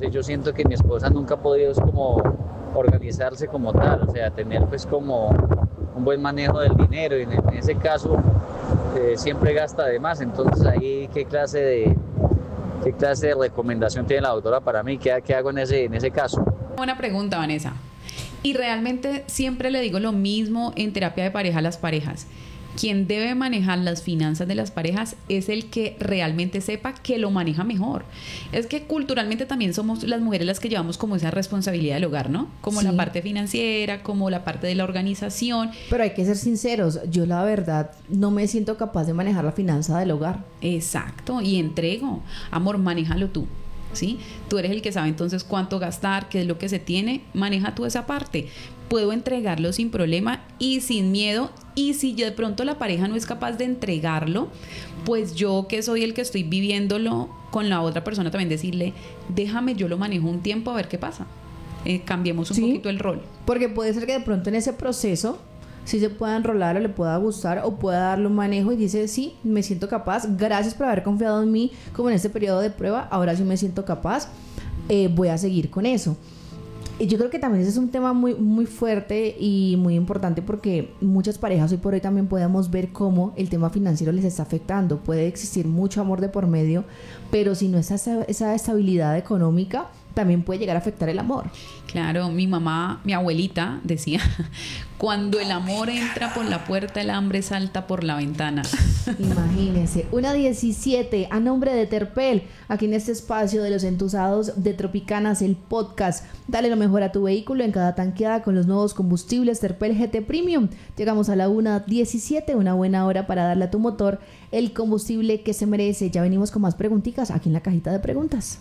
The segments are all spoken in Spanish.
Entonces yo siento que mi esposa nunca ha podido como organizarse como tal, o sea, tener pues como un buen manejo del dinero, y en ese caso siempre gasta de más. Entonces ahí qué clase de recomendación tiene la doctora para mí, qué hago en ese caso. Buena pregunta, Vanessa. Y realmente siempre le digo lo mismo en terapia de pareja a las parejas. Quien debe manejar las finanzas de las parejas es el que realmente sepa que lo maneja mejor. Es que culturalmente también somos las mujeres las que llevamos como esa responsabilidad del hogar, ¿no? Como Sí. la parte financiera, como la parte de la organización. Pero hay que ser sinceros, yo la verdad no me siento capaz de manejar la finanza del hogar. Exacto, y entrego. Amor, manéjalo tú. ¿Sí? Tú eres el que sabe entonces cuánto gastar, qué es lo que se tiene, maneja tú esa parte. Puedo entregarlo sin problema y sin miedo, y si de pronto la pareja no es capaz de entregarlo, pues yo, que soy el que estoy viviéndolo con la otra persona, también decirle, déjame, yo lo manejo un tiempo a ver qué pasa. Cambiemos un poquito el rol. Porque puede ser que de pronto en ese proceso sí se pueda enrolar o le pueda gustar o pueda darle un manejo y dice, sí, me siento capaz, gracias por haber confiado en mí como en este periodo de prueba, ahora sí me siento capaz, voy a seguir con eso. Y yo creo que también ese es un tema muy, muy fuerte y muy importante, porque muchas parejas hoy por hoy también podemos ver cómo el tema financiero les está afectando. Puede existir mucho amor de por medio, pero si no está esa estabilidad económica, también puede llegar a afectar el amor. Claro, mi mamá, mi abuelita decía, cuando el amor entra por la puerta, el hambre salta por la ventana. Imagínense, 1:17 a nombre de Terpel, aquí en este espacio de los entusados de Tropicanas, el podcast. Dale lo mejor a tu vehículo en cada tanqueada con los nuevos combustibles Terpel GT Premium. Llegamos a la 1:17, una buena hora para darle a tu motor el combustible que se merece. Ya venimos con más preguntitas aquí en la cajita de preguntas.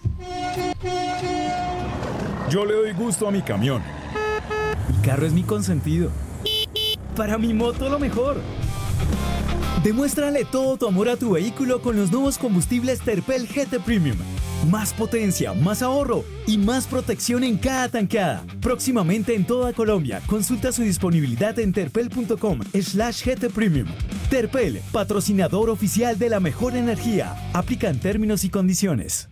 Yo le doy gusto a mi camión. Mi carro es mi consentido. Para mi moto lo mejor. Demuéstrale todo tu amor a tu vehículo con los nuevos combustibles Terpel GT Premium. Más potencia, más ahorro y más protección en cada tanqueada. Próximamente en toda Colombia. Consulta su disponibilidad en terpel.com/GT Premium. Terpel, patrocinador oficial de la mejor energía. Aplican términos y condiciones.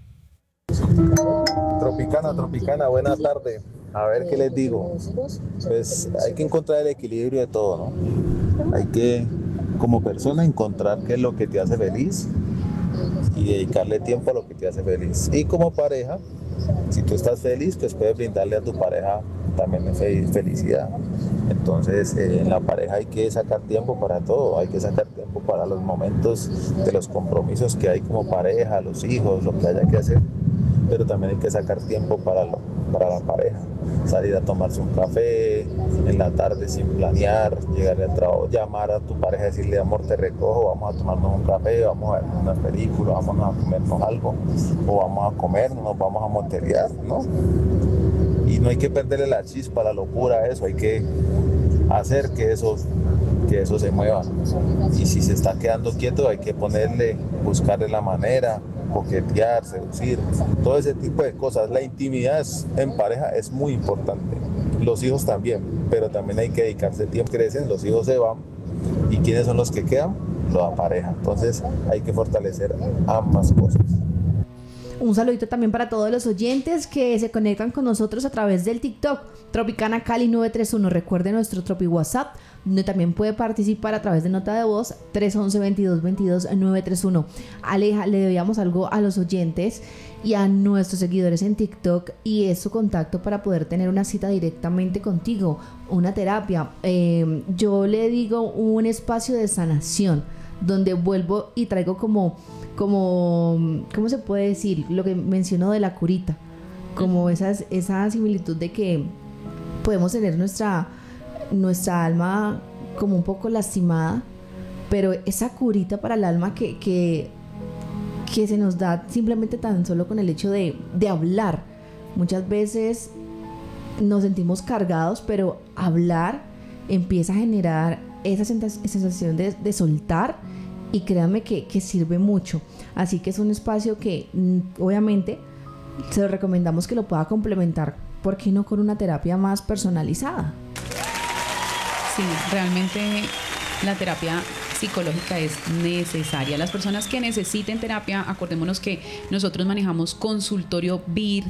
Tropicana, buena tarde. A ver qué les digo. Pues hay que encontrar el equilibrio de todo, ¿no? Hay que, como persona, encontrar qué es lo que te hace feliz y dedicarle tiempo a lo que te hace feliz. Y como pareja, si tú estás feliz, pues puedes brindarle a tu pareja también felicidad. Entonces, en la pareja hay que sacar tiempo para todo, hay que sacar tiempo para los momentos de los compromisos que hay como pareja, los hijos, lo que haya que hacer, pero también hay que sacar tiempo para la pareja, salir a tomarse un café en la tarde sin planear, llegar al trabajo, llamar a tu pareja, decirle, amor, te recojo, vamos a tomarnos un café, vamos a ver una película, vamos a comernos algo, o vamos a comer, nos vamos a monteriar, ¿no? Y no hay que perderle la chispa, la locura a eso, hay que hacer que eso se mueva. Y si se está quedando quieto, hay que buscarle la manera, coquetear, seducir, todo ese tipo de cosas. La intimidad en pareja es muy importante. Los hijos también, pero también hay que dedicarse tiempo. Crecen, los hijos se van, ¿y quiénes son los que quedan? La pareja. Entonces hay que fortalecer ambas cosas. Un saludito también para todos los oyentes que se conectan con nosotros a través del TikTok, Tropicana Cali 931. Recuerde nuestro Tropi WhatsApp, donde también puede participar a través de nota de voz, 311-2222-931. Aleja, le debíamos algo a los oyentes y a nuestros seguidores en TikTok, y es su contacto para poder tener una cita directamente contigo, una terapia. Yo le digo un espacio de sanación, donde vuelvo y traigo como ¿cómo se puede decir? Lo que mencionó de la curita, como esa similitud de que podemos tener nuestra alma como un poco lastimada, pero esa curita para el alma que se nos da simplemente tan solo con el hecho de hablar. Muchas veces nos sentimos cargados, pero hablar empieza a generar esa sensación de soltar, y créanme que sirve mucho. Así que es un espacio que obviamente se lo recomendamos que lo pueda complementar, ¿por qué no con una terapia más personalizada? Sí, realmente la terapia psicológica es necesaria. Las personas que necesiten terapia, acordémonos que nosotros manejamos consultorio virtual